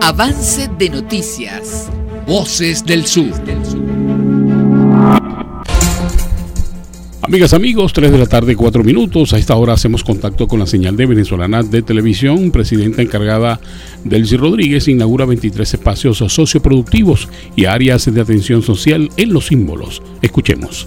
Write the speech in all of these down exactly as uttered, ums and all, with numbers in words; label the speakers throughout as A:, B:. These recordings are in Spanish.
A: Avance de noticias. Voces del Sur.
B: Amigas, amigos, tres de la tarde, cuatro minutos. A esta hora hacemos contacto con la señal de Venezolana de Televisión. Presidenta encargada Delcy Rodríguez inaugura veintitrés espacios socioproductivos y áreas de atención social en Los Símbolos. Escuchemos.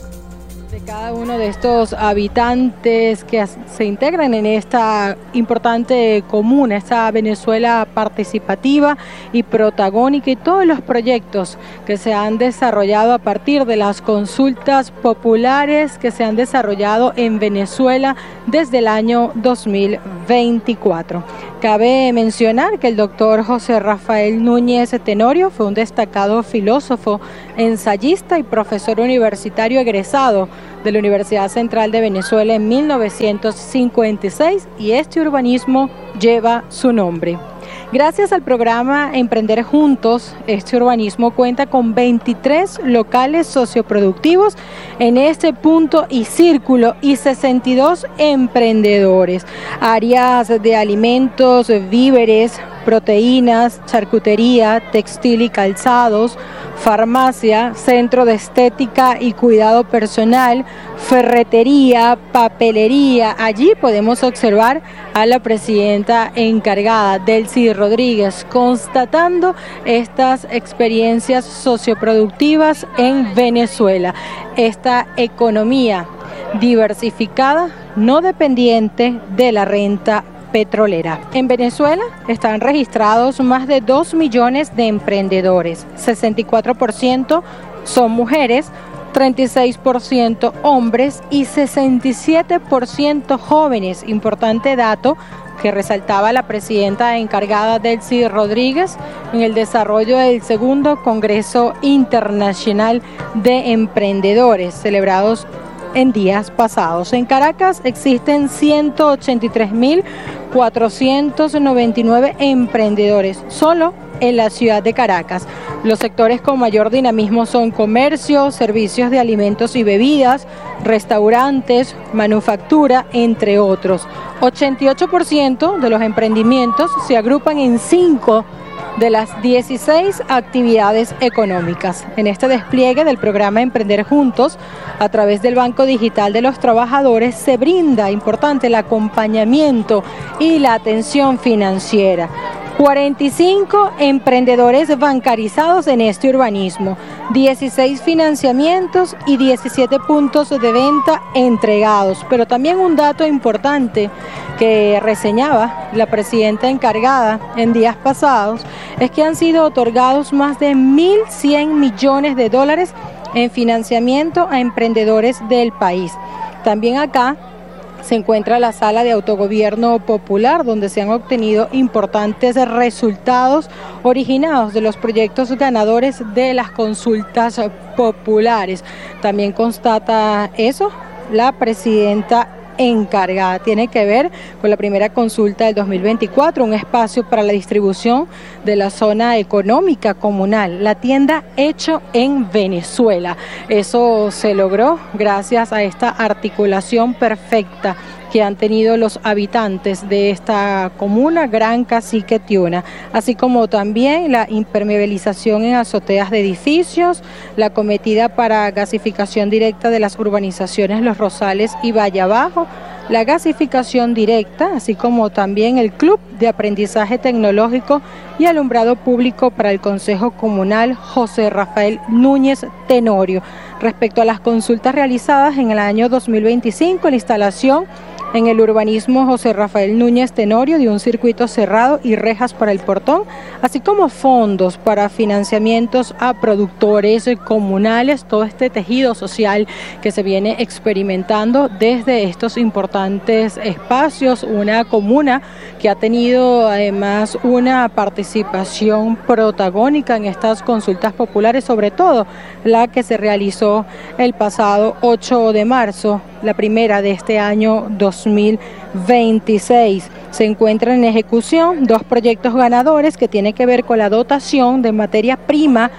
C: Cada uno de estos habitantes que se integran en esta importante comuna, esta Venezuela participativa y protagónica, y todos los proyectos que se han desarrollado a partir de las consultas populares que se han desarrollado en Venezuela desde el año dos mil veinticuatro. Cabe mencionar que el doctor José Rafael Núñez Tenorio fue un destacado filósofo, ensayista y profesor universitario egresado de la Universidad Central de Venezuela en mil novecientos cincuenta y seis, y este urbanismo lleva su nombre. Gracias al programa Emprender Juntos, este urbanismo cuenta con veintitrés locales socioproductivos en este punto y círculo y sesenta y dos emprendedores, áreas de alimentos, víveres, proteínas, charcutería, textil y calzados, farmacia, centro de estética y cuidado personal, ferretería, papelería. Allí podemos observar a la presidenta encargada, Delcy Rodríguez, constatando estas experiencias socioproductivas en Venezuela. Esta economía diversificada, no dependiente de la renta petrolera. En Venezuela están registrados más de dos millones de emprendedores, sesenta y cuatro por ciento son mujeres, treinta y seis por ciento hombres y sesenta y siete por ciento jóvenes. Importante dato que resaltaba la presidenta encargada Delcy Rodríguez en el desarrollo del segundo Congreso Internacional de Emprendedores, celebrados en días pasados. En Caracas existen ciento ochenta y tres mil cuatrocientos noventa y nueve emprendedores solo en la ciudad de Caracas. Los sectores con mayor dinamismo son comercio, servicios de alimentos y bebidas, restaurantes, manufactura, entre otros. ochenta y ocho por ciento de los emprendimientos se agrupan en cinco de las dieciséis actividades económicas. En este despliegue del programa Emprender Juntos, a través del Banco Digital de los Trabajadores, se brinda, importante, el acompañamiento y la atención financiera. cuarenta y cinco emprendedores bancarizados en este urbanismo, dieciséis financiamientos y diecisiete puntos de venta entregados. Pero también un dato importante que reseñaba la presidenta encargada en días pasados es que han sido otorgados más de mil cien millones de dólares en financiamiento a emprendedores del país. También acá se encuentra la Sala de Autogobierno Popular, donde se han obtenido importantes resultados originados de los proyectos ganadores de las consultas populares. También constata eso la presidenta encargada. Tiene que ver con la primera consulta del dos mil veinticuatro, un espacio para la distribución de la zona económica comunal, la tienda Hecho en Venezuela. Eso se logró gracias a esta articulación perfecta que han tenido los habitantes de esta comuna, Gran Cacique Tiuna, así como también la impermeabilización en azoteas de edificios, la cometida para gasificación directa de las urbanizaciones Los Rosales y Valle Abajo, la gasificación directa, así como también el Club de Aprendizaje Tecnológico y Alumbrado Público para el Consejo Comunal José Rafael Núñez Tenorio. Respecto a las consultas realizadas en el año dos mil veinticinco, la instalación en el urbanismo José Rafael Núñez Tenorio de un circuito cerrado y rejas para el portón, así como fondos para financiamientos a productores comunales, todo este tejido social que se viene experimentando desde estos importantes espacios, una comuna que ha tenido además una participación protagónica en estas consultas populares, sobre todo la que se realizó el pasado ocho de marzo, la primera de este año dos mil veintiséis. Se encuentran en ejecución dos proyectos ganadores que tienen que ver con la dotación de materia prima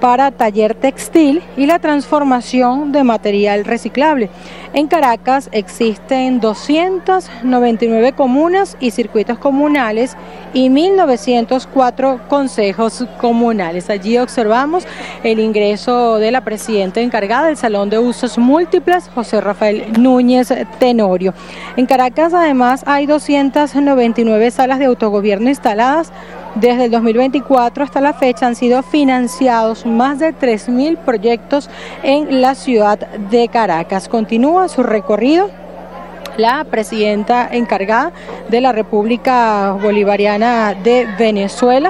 C: para taller textil y la transformación de material reciclable. En Caracas existen doscientas noventa y nueve comunas y circuitos comunales y mil novecientos cuatro consejos comunales. Allí observamos el ingreso de la presidenta encargada del Salón de Usos Múltiples, José Rafael Núñez Tenorio. En Caracas además hay doscientas noventa y nueve salas de autogobierno instaladas. Desde el dos mil veinticuatro hasta la fecha han sido financiados más de tres mil proyectos en la ciudad de Caracas. Continúa su recorrido la presidenta encargada de la República Bolivariana de Venezuela,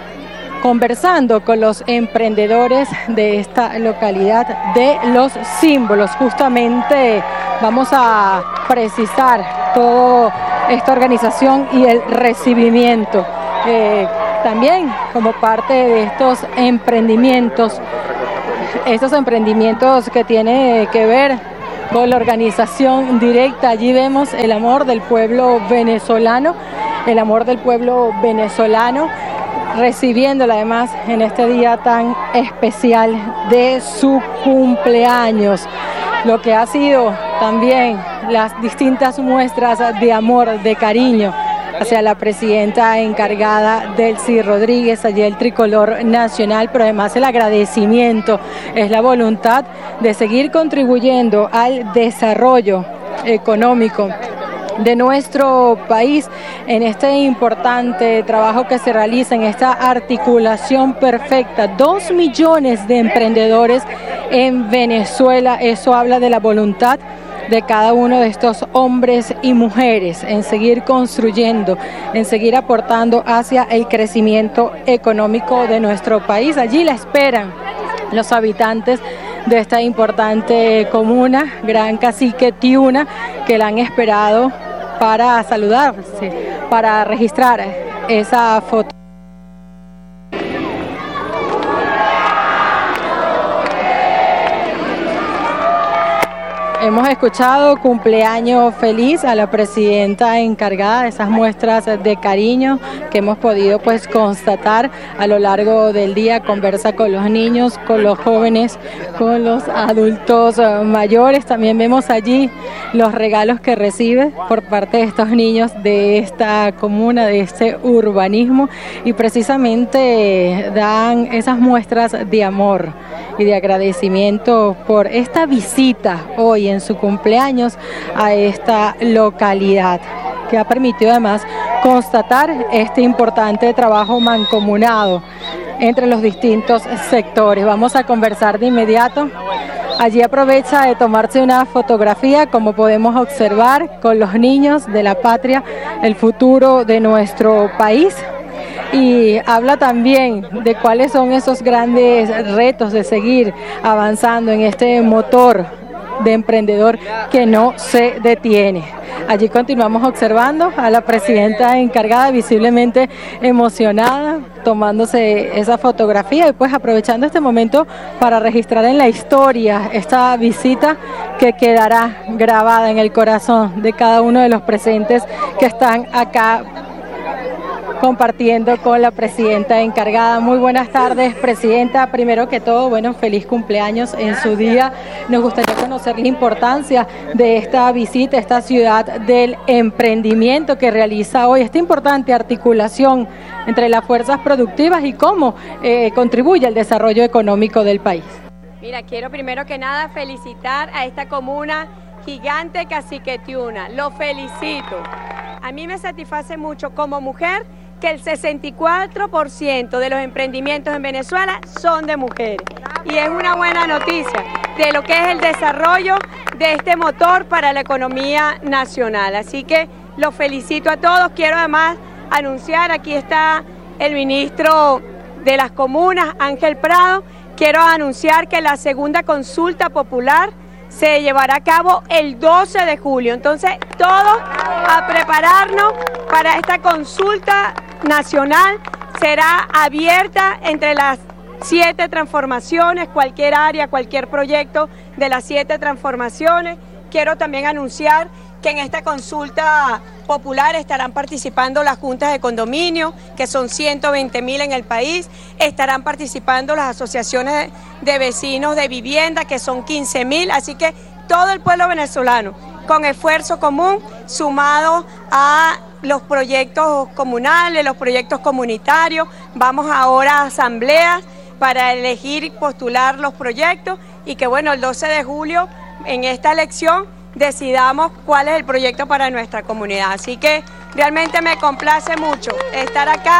C: conversando con los emprendedores de esta localidad de los símbolos. Justamente vamos a precisar toda esta organización y el recibimiento. Eh, también como parte de estos emprendimientos, estos emprendimientos que tienen que ver con la organización directa. Allí vemos el amor del pueblo venezolano, el amor del pueblo venezolano, recibiéndola además en este día tan especial de su cumpleaños. Lo que ha sido también las distintas muestras de amor, de cariño hacia la presidenta encargada, Delcy Rodríguez, allí el tricolor nacional, pero además el agradecimiento, es la voluntad de seguir contribuyendo al desarrollo económico de nuestro país en este importante trabajo que se realiza en esta articulación perfecta. Dos millones de emprendedores en Venezuela, eso habla de la voluntad de cada uno de estos hombres y mujeres en seguir construyendo, en seguir aportando hacia el crecimiento económico de nuestro país. Allí la esperan los habitantes de esta importante comuna, Gran Cacique Tiuna, que la han esperado para saludarse, para registrar esa foto. Hemos escuchado cumpleaños feliz a la presidenta encargada de esas muestras de cariño que hemos podido pues constatar a lo largo del día. Conversa con los niños, con los jóvenes, con los adultos mayores. También vemos allí los regalos que recibe por parte de estos niños de esta comuna, de este urbanismo, y precisamente dan esas muestras de amor y de agradecimiento por esta visita hoy en su cumpleaños a esta localidad, que ha permitido además constatar este importante trabajo mancomunado entre los distintos sectores. Vamos a conversar de inmediato. Allí aprovecha de tomarse una fotografía, como podemos observar, con los niños de la patria, el futuro de nuestro país. Y habla también de cuáles son esos grandes retos de seguir avanzando en este motor de emprendedor que no se detiene. Allí continuamos observando a la presidenta encargada, visiblemente emocionada, tomándose esa fotografía y pues aprovechando este momento para registrar en la historia esta visita que quedará grabada en el corazón de cada uno de los presentes que están acá compartiendo con la presidenta encargada. Muy buenas tardes, presidenta. Primero que todo, bueno, feliz cumpleaños en su día. Nos gustaría conocer la importancia de esta visita a esta ciudad del emprendimiento que realiza hoy, esta importante articulación entre las fuerzas productivas y cómo eh, contribuye al desarrollo económico del país.
D: Mira, quiero primero que nada felicitar a esta comuna gigante Cacique Tiuna. Lo felicito. A mí me satisface mucho como mujer que el sesenta y cuatro por ciento de los emprendimientos en Venezuela son de mujeres. Y es una buena noticia de lo que es el desarrollo de este motor para la economía nacional. Así que los felicito a todos. Quiero además anunciar, aquí está el ministro de las comunas, Ángel Prado. Quiero anunciar que la segunda consulta popular se llevará a cabo el doce de julio. Entonces, todos a prepararnos para esta consulta nacional. Será abierta entre las siete transformaciones, cualquier área, cualquier proyecto de las siete transformaciones. Quiero también anunciar que en esta consulta popular estarán participando las juntas de condominio, que son ciento veinte mil en el país, estarán participando las asociaciones de vecinos de vivienda, que son quince mil, así que todo el pueblo venezolano, con esfuerzo común, sumado a los proyectos comunales, los proyectos comunitarios. Vamos ahora a asambleas para elegir y postular los proyectos y que bueno, el doce de julio en esta elección decidamos cuál es el proyecto para nuestra comunidad. Así que realmente me complace mucho estar acá.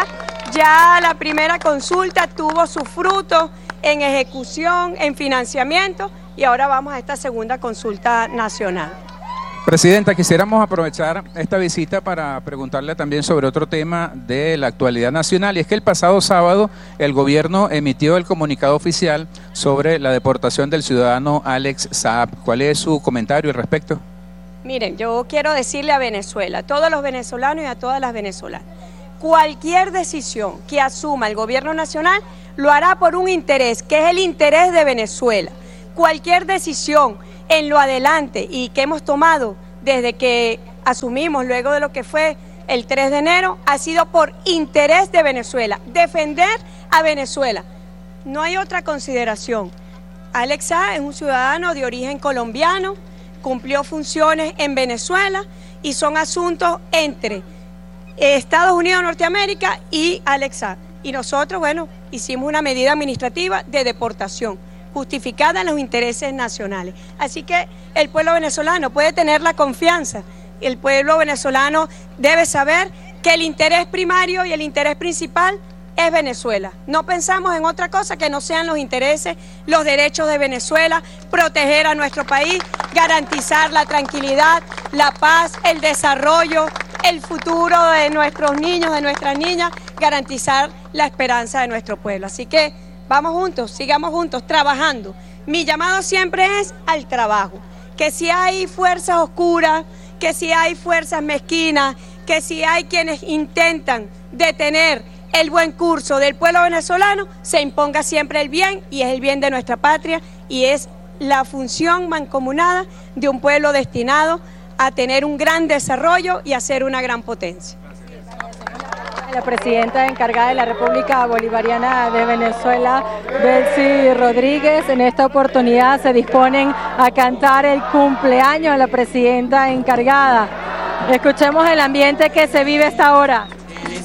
D: Ya la primera consulta tuvo su fruto en ejecución, en financiamiento y ahora vamos a esta segunda consulta nacional.
E: Presidenta, quisiéramos aprovechar esta visita para preguntarle también sobre otro tema de la actualidad nacional, y es que el pasado sábado el gobierno emitió el comunicado oficial sobre la deportación del ciudadano Alex Saab. ¿Cuál es su comentario al respecto?
D: Miren, yo quiero decirle a Venezuela, a todos los venezolanos y a todas las venezolanas, cualquier decisión que asuma el gobierno nacional lo hará por un interés, que es el interés de Venezuela. Cualquier decisión en lo adelante y que hemos tomado desde que asumimos luego de lo que fue el tres de enero ha sido por interés de Venezuela, defender a Venezuela. No hay otra consideración. Alex Saab es un ciudadano de origen colombiano, cumplió funciones en Venezuela y son asuntos entre Estados Unidos de Norteamérica y Alex Saab. Y nosotros, bueno, hicimos una medida administrativa de deportación, justificada en los intereses nacionales. Así que el pueblo venezolano puede tener la confianza, el pueblo venezolano debe saber que el interés primario y el interés principal es Venezuela. No pensamos en otra cosa que no sean los intereses, los derechos de Venezuela, proteger a nuestro país, garantizar la tranquilidad, la paz, el desarrollo, el futuro de nuestros niños, de nuestras niñas, garantizar la esperanza de nuestro pueblo. Así que vamos juntos, sigamos juntos, trabajando. Mi llamado siempre es al trabajo, que si hay fuerzas oscuras, que si hay fuerzas mezquinas, que si hay quienes intentan detener el buen curso del pueblo venezolano, se imponga siempre el bien, y es el bien de nuestra patria, y es la función mancomunada de un pueblo destinado a tener un gran desarrollo y a ser una gran potencia.
C: La presidenta encargada de la República Bolivariana de Venezuela, Delcy Rodríguez, en esta oportunidad se disponen a cantar el cumpleaños de la presidenta encargada. Escuchemos el ambiente que se vive a esta hora.